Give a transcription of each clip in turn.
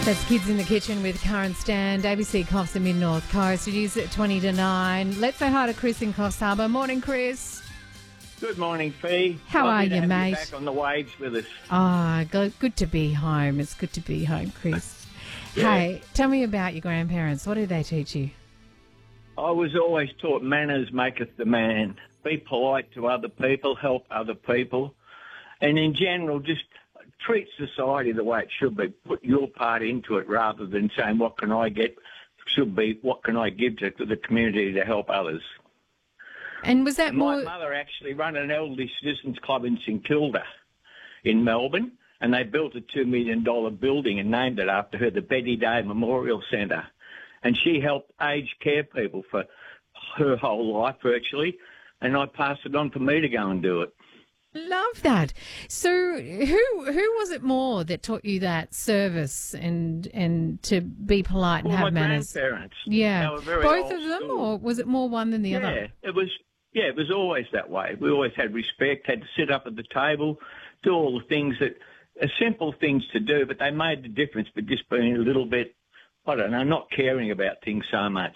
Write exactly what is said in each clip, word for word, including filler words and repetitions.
That's Kids in the Kitchen with Karen Stand. A B C Coffs the Mid-North Coast. It is at twenty to nine. Let's say hi to Chris in Coffs Harbour. Morning, Chris. Good morning, Fee. How Lovely are to you, have mate? You back on the waves with us. Ah, oh, good to be home. It's good to be home, Chris. Yeah. Hey, tell me about your grandparents. What did they teach you? I was always taught manners maketh the man. Be polite to other people, help other people, and in general, just treat society the way it should be. Put your part into it rather than saying, what can I get? Should be, what can I give to the community to help others? And was that and more... My mother actually ran an elderly citizens club in St Kilda in Melbourne, and they built a two million dollars building and named it after her, the Betty Day Memorial Centre. And she helped aged care people for her whole life virtually, and I passed it on for me to go and do it. Love that. So who who was it more that taught you that service and and to be polite and well, have my manners? grandparents. Yeah. They were very Both old of them, school. or was it more one than the yeah, other? it was. Yeah, it was always that way. We always had respect, had to sit up at the table, do all the things that are simple things to do, but they made the difference by just being a little bit, I don't know, not caring about things so much.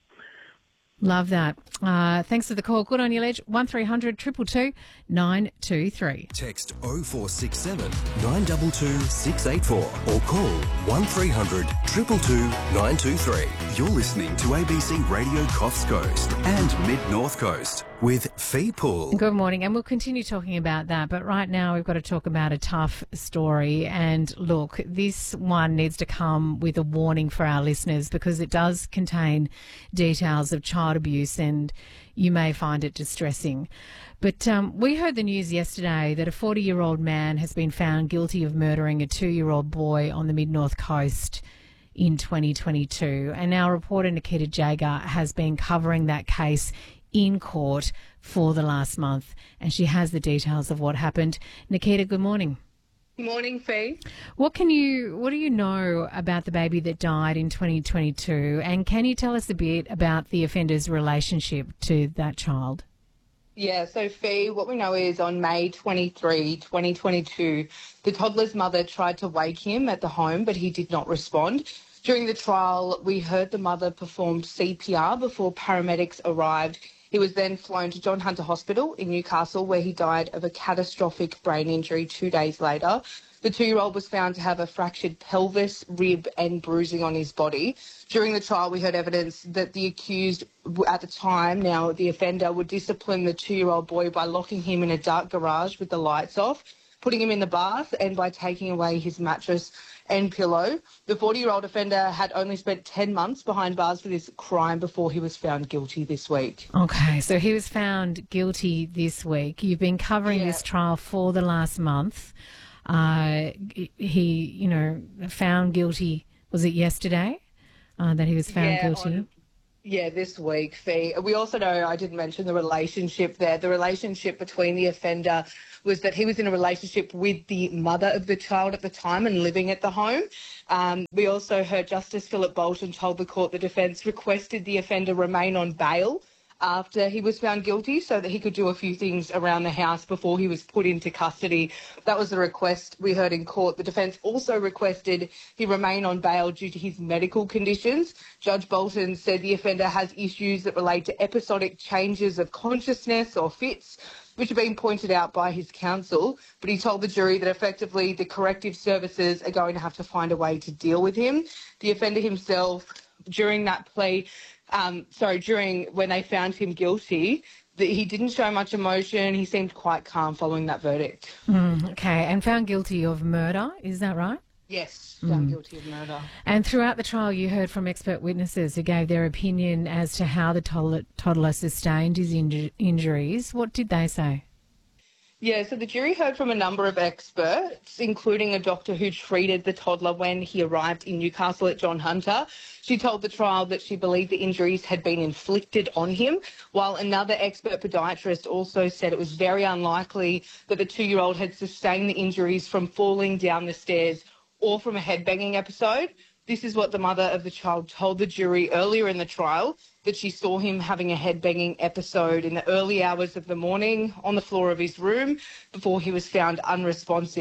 Love that. Uh, thanks for the call. Good on you, Ledge. one three hundred two two two nine two three. Text oh four six seven, nine two two, six eight four or call one three hundred two two two, nine two three. You're listening to A B C Radio Coffs Coast and Mid-North Coast with Fee Poole. Good morning, and we'll continue talking about that, but right now we've got to talk about a tough story. And look, this one needs to come with a warning for our listeners because it does contain details of child abuse and you may find it distressing. But um, we heard the news yesterday that a forty-year-old man has been found guilty of murdering a two-year-old boy on the Mid-North Coast in twenty twenty-two. And our reporter Nikita Jager has been covering that case in court for the last month, and she has the details of what happened. Nikita, good morning. Morning, Fee. What can you, what do you know about the baby that died in twenty twenty-two, and can you tell us a bit about the offender's relationship to that child? Yeah, so Fee, what we know is on May twenty-third, twenty twenty-two, the toddler's mother tried to wake him at the home, but he did not respond. During the trial, we heard the mother performed C P R before paramedics arrived. He was then flown to John Hunter Hospital in Newcastle, where he died of a catastrophic brain injury two days later. The two-year-old was found to have a fractured pelvis, rib and bruising on his body. During the trial, we heard evidence that the accused at the time, now the offender, would discipline the two-year-old boy by locking him in a dark garage with the lights off, putting him in the bath and by taking away his mattress and pillow. The forty-year-old offender had only spent ten months behind bars for this crime before he was found guilty this week. Okay, so he was found guilty this week. You've been covering Yeah. this trial for the last month. Uh, he, you know, found guilty, was it yesterday uh, that he was found Yeah, guilty? on- Yeah, this week, Fee. We also know, I didn't mention the relationship there. The relationship between the offender was that he was in a relationship with the mother of the child at the time and living at the home. Um, we also heard Justice Philip Bolton told the court the defence requested the offender remain on bail after he was found guilty so that he could do a few things around the house before he was put into custody. That was the request we heard in court. The defence also requested he remain on bail due to his medical conditions. Judge Bolton said the offender has issues that relate to episodic changes of consciousness or fits, which have been pointed out by his counsel, but he told the jury that effectively the corrective services are going to have to find a way to deal with him. The offender himself, during that plea, um, sorry, during when they found him guilty, that he didn't show much emotion. He seemed quite calm following that verdict. Mm, okay, and found guilty of murder, is that right? Yes, found guilty of murder. And throughout the trial, you heard from expert witnesses who gave their opinion as to how the toddler, toddler sustained his inju- injuries. What did they say? Yeah, so the jury heard from a number of experts, including a doctor who treated the toddler when he arrived in Newcastle at John Hunter. She told the trial that she believed the injuries had been inflicted on him, while another expert podiatrist also said it was very unlikely that the two-year-old had sustained the injuries from falling down the stairs or from a headbanging episode. This is what the mother of the child told the jury earlier in the trial, that she saw him having a headbanging episode in the early hours of the morning on the floor of his room before he was found unresponsive.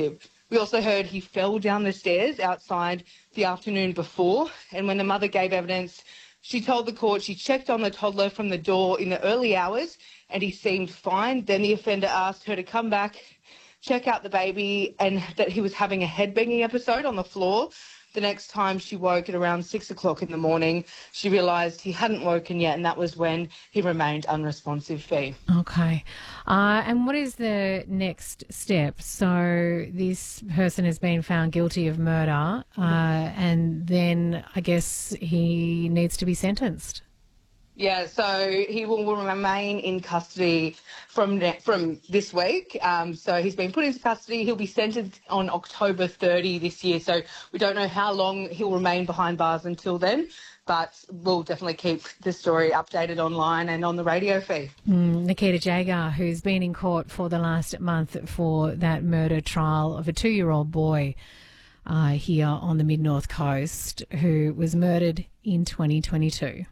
We also heard he fell down the stairs outside the afternoon before, and when the mother gave evidence, she told the court she checked on the toddler from the door in the early hours and he seemed fine. Then the offender asked her to come back, check out the baby, and that he was having a head-banging episode on the floor. The next time she woke at around six o'clock in the morning, she realised he hadn't woken yet, and that was when he remained unresponsive. Fee. Okay. Uh, and what is the next step? So this person has been found guilty of murder, uh, and then I guess he needs to be sentenced. Yeah, so he will, will remain in custody from ne- from this week. Um, so he's been put into custody. He'll be sentenced on October thirtieth this year. So we don't know how long he'll remain behind bars until then, but we'll definitely keep the story updated online and on the radio feed. Mm, Nikita Jagar, who's been in court for the last month for that murder trial of a two-year-old boy uh, here on the Mid-North Coast who was murdered in twenty twenty-two.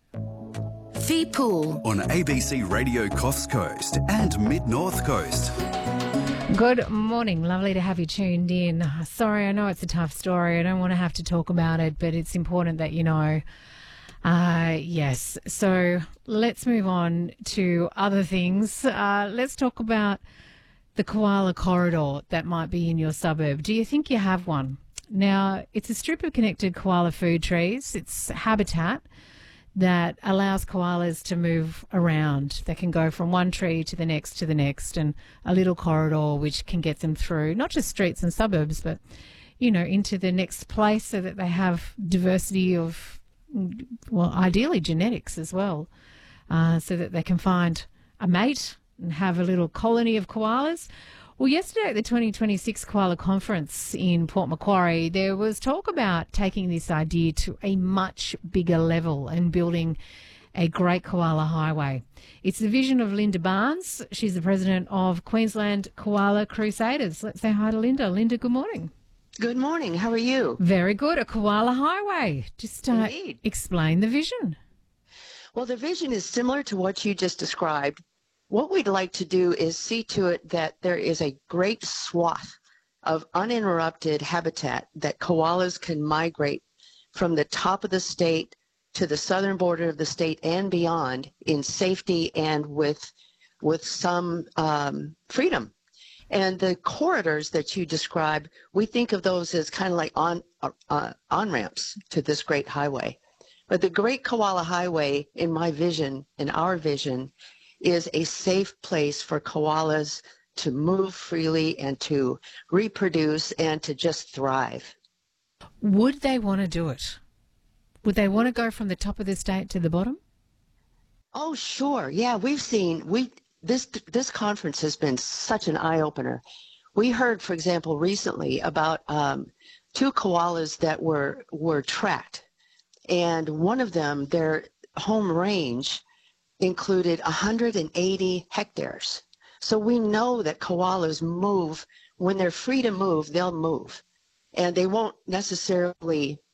Fee Pool on A B C Radio Coffs Coast and Mid-North Coast. Good morning. Lovely to have you tuned in. Sorry, I know it's a tough story. I don't want to have to talk about it, but it's important that you know. Uh, yes. So let's move on to other things. Uh, let's talk about the koala corridor that might be in your suburb. Do you think you have one? Now, it's a strip of connected koala food trees. It's habitat that allows koalas to move around. They can go from one tree to the next to the next, and a little corridor which can get them through not just streets and suburbs, but, you know, into the next place so that they have diversity of, well, ideally genetics as well, uh, so that they can find a mate and have a little colony of koalas. Well, yesterday at the twenty twenty-six Koala Conference in Port Macquarie, there was talk about taking this idea to a much bigger level and building a great koala highway. It's the vision of Linda Barnes. She's the president of Queensland Koala Crusaders. Let's say hi to Linda. Linda, good morning. Good morning. How are you? Very good. A koala highway. Just uh, explain the vision. Well, the vision is similar to what you just described. What we'd like to do is see to it that there is a great swath of uninterrupted habitat that koalas can migrate from the top of the state to the southern border of the state and beyond in safety and with with some um, freedom. And the corridors that you describe, we think of those as kind of like on uh, on-ramps to this great highway. But the Great Koala Highway, in my vision, in our vision, is a safe place for koalas to move freely and to reproduce and to just thrive. Would they want to do it? Would they want to go from the top of the state to the bottom? Oh, sure. Yeah, we've seen, we this this conference has been such an eye-opener. We heard, for example, recently about um, two koalas that were, were tracked. And one of them, their home range, included one hundred eighty hectares. So we know that koalas move. When they're free to move, they'll move. And they won't necessarily